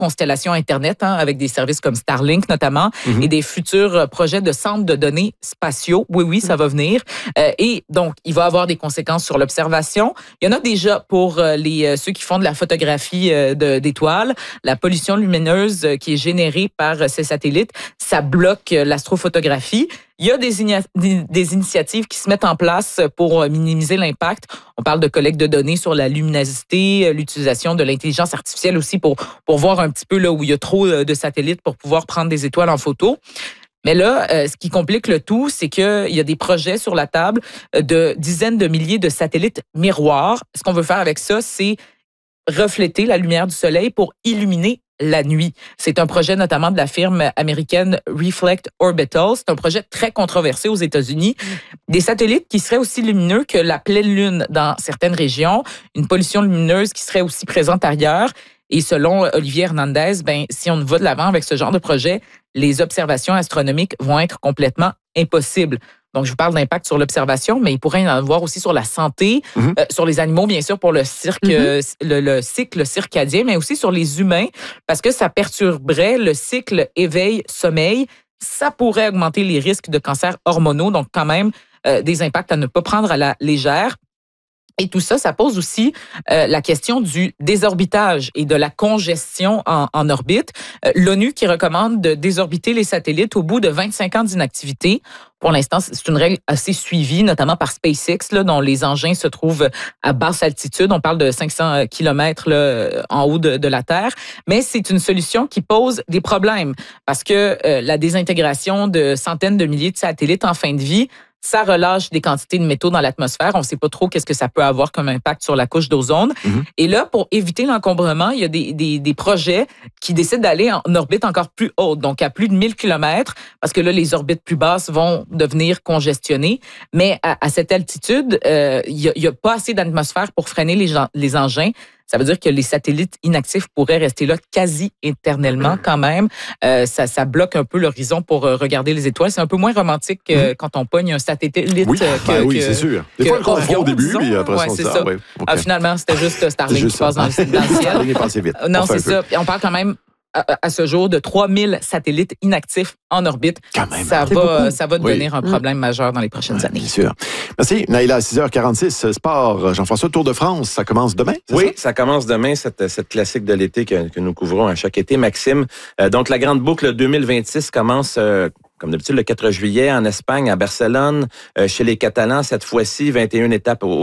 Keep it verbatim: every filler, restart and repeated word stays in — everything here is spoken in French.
constellation Internet, hein, avec des services comme Starlink notamment, mm-hmm. et des futurs projets de centres de données spatiaux. Oui, oui, ça va venir. Euh, et donc, il va avoir des conséquences sur l'observation. Il y en a déjà pour euh, les euh, ceux qui font de la photographie euh, de, d'étoiles. La pollution lumineuse euh, qui est générée par euh, ces satellites, ça bloque euh, l'astrophotographie. Il y a des, igna- des initiatives qui se mettent en place pour minimiser l'impact. On parle de collecte de données sur la luminosité, l'utilisation de l'intelligence artificielle aussi pour, pour voir un petit peu là où il y a trop de satellites pour pouvoir prendre des étoiles en photo. Mais là, euh, ce qui complique le tout, c'est qu'il y a des projets sur la table de dizaines de milliers de satellites miroirs. Ce qu'on veut faire avec ça, c'est refléter la lumière du soleil pour illuminer la nuit. C'est un projet notamment de la firme américaine Reflect Orbital. C'est un projet très controversé aux États-Unis. Des satellites qui seraient aussi lumineux que la pleine lune dans certaines régions, une pollution lumineuse qui serait aussi présente ailleurs. Et selon Olivier Hernandez, ben, si on va de l'avant avec ce genre de projet, les observations astronomiques vont être complètement impossibles. Donc, je vous parle d'impact sur l'observation, mais il pourrait y en avoir aussi sur la santé, mm-hmm. euh, sur les animaux, bien sûr, pour le, cirque, mm-hmm. euh, le, le cycle circadien, mais aussi sur les humains, parce que ça perturberait le cycle éveil-sommeil. Ça pourrait augmenter les risques de cancers hormonaux, donc quand même euh, des impacts à ne pas prendre à la légère. Et tout ça, ça pose aussi euh, la question du désorbitage et de la congestion en, en orbite. Euh, L'ONU qui recommande de désorbiter les satellites au bout de vingt-cinq ans d'inactivité. Pour l'instant, c'est une règle assez suivie, notamment par SpaceX, là, dont les engins se trouvent à basse altitude. On parle de cinq cents kilomètres là, en haut de, de la Terre. Mais c'est une solution qui pose des problèmes parce que euh, la désintégration de centaines de milliers de satellites en fin de vie, ça relâche des quantités de métaux dans l'atmosphère. On ne sait pas trop qu'est-ce que ça peut avoir comme impact sur la couche d'ozone. Mm-hmm. Et là, pour éviter l'encombrement, il y a des, des, des projets qui décident d'aller en orbite encore plus haute, donc à plus de mille kilomètres, parce que là, les orbites plus basses vont devenir congestionnées. Mais à, à cette altitude, euh, il n'y a, a pas assez d'atmosphère pour freiner les, gens, les engins. Ça veut dire que les satellites inactifs pourraient rester là quasi éternellement quand même. Euh, ça, ça bloque un peu l'horizon pour euh, regarder les étoiles. C'est un peu moins romantique euh, mmh. quand on pogne un satellite. Oui, euh, que, ben oui que, c'est sûr. Des fois, on confond au début, puis après ouais, ça, c'est ça. ça. Ouais, okay. ah, finalement, c'était juste Starlink juste qui passe dans le, dans le ciel. Starlink est passé vite. Non, c'est ça. Et on parle quand même à, à ce jour de trois mille satellites inactifs en orbite. Quand même, ça, va, ça va devenir oui. un problème mmh. majeur dans les prochaines ouais, années. Bien sûr. Merci. Naïla, à six heures quarante-six, sport. Jean-François, Tour de France, ça commence demain, c'est Oui, ça? ça commence demain, cette, cette classique de l'été que, que nous couvrons à chaque été. Maxime, euh, donc la grande boucle deux mille vingt-six commence... Euh, comme d'habitude, le quatre juillet en Espagne, à Barcelone, euh, chez les Catalans, cette fois-ci, vingt et une étapes au